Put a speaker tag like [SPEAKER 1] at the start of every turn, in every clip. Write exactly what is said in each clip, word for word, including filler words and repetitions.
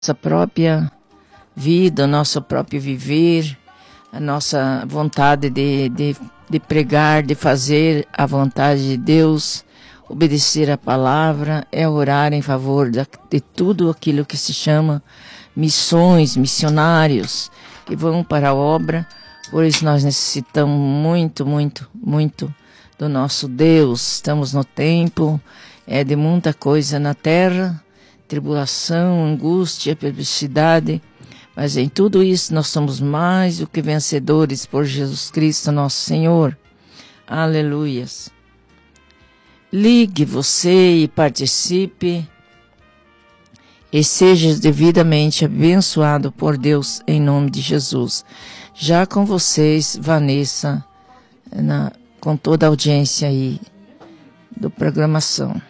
[SPEAKER 1] nossa própria vida, o nosso próprio viver, a nossa vontade de, de, de pregar, de fazer a vontade de Deus, obedecer a palavra, é orar em favor de, de tudo aquilo que se chama missões, missionários que vão para a obra, pois nós necessitamos muito, muito, muito do nosso Deus. Estamos no tempo é, de muita coisa na terra, tribulação, angústia, perversidade, mas em tudo isso nós somos mais do que vencedores por Jesus Cristo, nosso Senhor. Aleluias. Ligue você e participe e seja devidamente abençoado por Deus em nome de Jesus. Já com vocês, Vanessa, na, com toda a audiência aí do programação.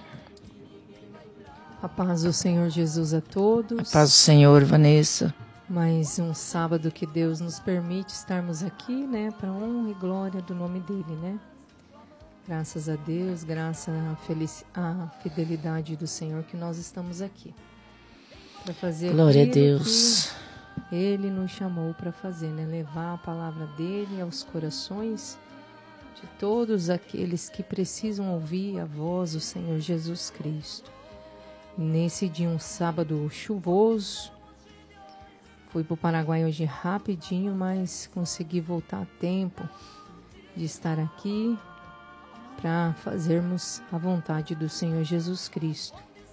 [SPEAKER 2] A paz do Senhor Jesus a todos.
[SPEAKER 1] A paz do Senhor, Vanessa.
[SPEAKER 2] Mais um sábado que Deus nos permite estarmos aqui, né, para honra e glória do nome dele, né? Graças a Deus, graças à, felici- à fidelidade do Senhor que nós estamos aqui. Para fazer
[SPEAKER 1] glória a Deus.
[SPEAKER 2] Que ele nos chamou para fazer, né? Levar a palavra dele aos corações de todos aqueles que precisam ouvir a voz do Senhor Jesus Cristo. Nesse dia, um sábado chuvoso, fui para o Paraguai hoje rapidinho, mas consegui voltar a tempo de estar aqui para fazermos a vontade do Senhor Jesus Cristo.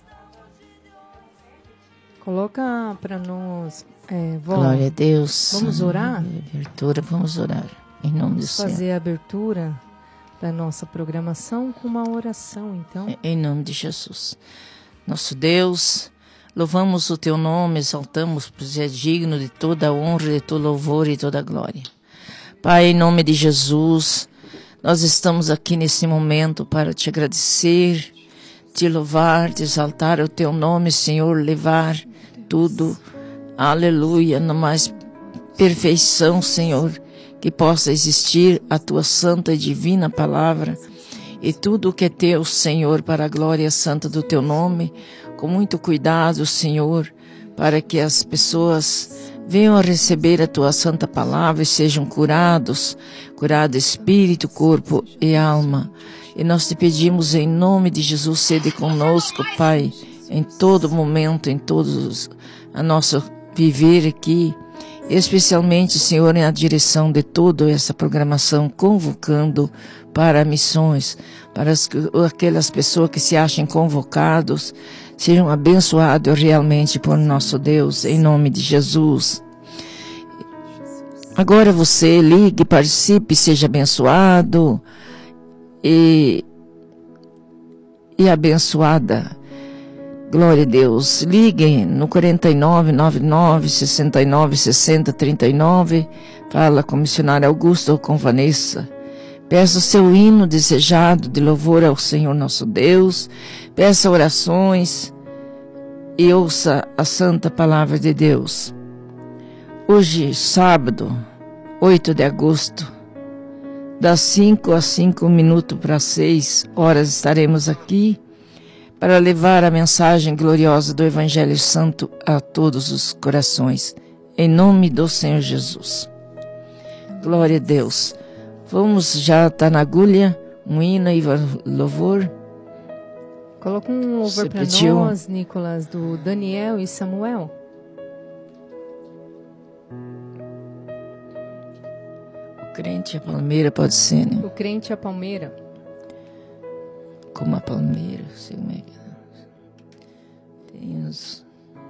[SPEAKER 2] Coloca para nós, é, vó,
[SPEAKER 1] glória a Deus.
[SPEAKER 2] Vamos orar?
[SPEAKER 1] Abertura, vamos orar, em nome do Senhor.
[SPEAKER 2] Fazer a abertura da nossa programação com uma oração, então.
[SPEAKER 1] Em nome de Jesus. Nosso Deus, louvamos o teu nome, exaltamos, pois é digno de toda a honra, de todo louvor e toda a glória. Pai, em nome de Jesus, nós estamos aqui nesse momento para te agradecer, te louvar, te exaltar o teu nome, Senhor, levar tudo, aleluia, na mais perfeição, Senhor, que possa existir a tua santa e divina palavra. E tudo o que é teu, Senhor, para a glória santa do teu nome, com muito cuidado, Senhor, para que as pessoas venham a receber a tua santa palavra e sejam curados, curado espírito, corpo e alma. E nós te pedimos em nome de Jesus, sede conosco, Pai, em todo momento, em todos a nosso viver aqui, especialmente, Senhor, na direção de toda essa programação, convocando para missões, para as, aquelas pessoas que se achem convocados, sejam abençoados realmente por nosso Deus, em nome de Jesus. Agora você ligue, participe, seja abençoado e, e abençoada. Glória a Deus. Liguem no quarenta e nove, noventa e nove, sessenta e nove, sessenta, trinta e nove. Fala com o missionário Augusto ou com Vanessa. Peça o seu hino desejado de louvor ao Senhor nosso Deus. Peça orações e ouça a santa palavra de Deus. Hoje, sábado, oito de agosto, das cinco às cinco minutos para seis horas, estaremos aqui para levar a mensagem gloriosa do Evangelho Santo a todos os corações, em nome do Senhor Jesus. Glória a Deus. Vamos, já está na agulha, um hino e louvor.
[SPEAKER 2] Coloca um louvor para nós, Nicolas, do Daniel e Samuel.
[SPEAKER 1] O crente e a palmeira pode ser, né?
[SPEAKER 2] O crente e a palmeira.
[SPEAKER 1] Como a palmeira, sei como é que tem os...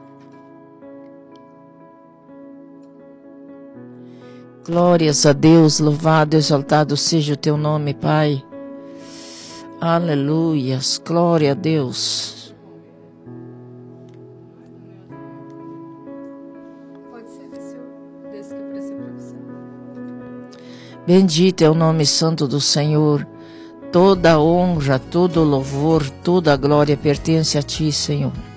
[SPEAKER 1] Glórias a Deus, louvado, exaltado seja o teu nome, Pai. Aleluias, glória a Deus.
[SPEAKER 2] Pode ser desse, desse que eu prestei para você.
[SPEAKER 1] Bendito é o nome santo do Senhor. Toda honra, todo louvor, toda glória pertence a ti, Senhor.